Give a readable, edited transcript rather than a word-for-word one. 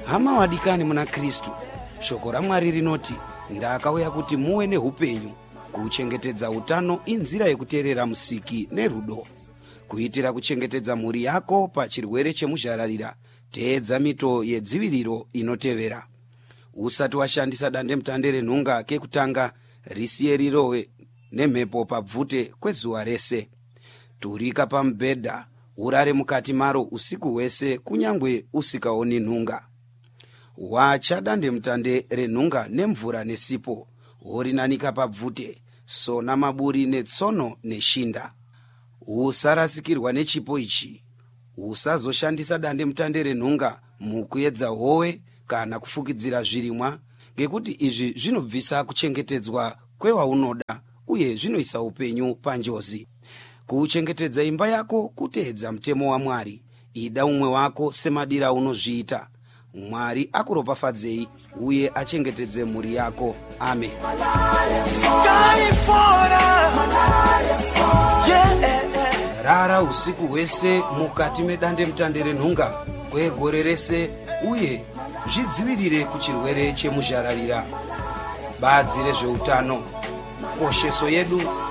Hama wadikani muna Kristu, shoko raMwari rinoti, ndakauya kuti muwe neupenyu, kuchengetedza utano inzira yekuteerera musiki nerudo. Kuitira kuchengetedza mhuri yako pachirwere chemuzhararira, teedza mito yedziviriro inotevera. Usati washandisa dandemutande renhunga kekutanga, risiye rirowe nemhepo pabvute kwezuva rese. Turika pamubhedha, urare mukati maro usiku hwese kunyangwe usikaoni nhunga. Wacha dandemutande renhunga nemvura nesipo, worinanika pabvute, sona maburi netsono neshinda. Usarasikirwa nechipo ichi. Usazoshandisa dandemutande renhunga mukuedza howe kana kufukidzira zvirimwa, ngekuti izvi zvinobvisa kuchengetedzwa kwewaunoda uye zvinoisa upenyu panjodzi. Kuchengetedza imba yako kuteedza mutemo waMwari. Ida umwe wako semadira unozviita. Mwari akuropafadzei uye achengetedze mhuri yako. Amen. Rara usiku hwese mukati medandemutande renhunga kwegore rese uye zvidzivirire kuchirwere chemuzhararira. Badzi rezveutano, kosheso yedu